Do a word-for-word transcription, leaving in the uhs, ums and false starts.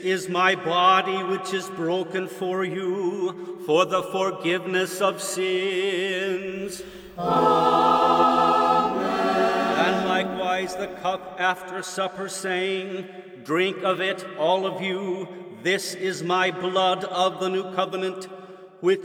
is my body which is broken for you, for the forgiveness of sins. Amen. And likewise the cup after supper, saying, Drink of it, all of you. This is my blood of the new covenant,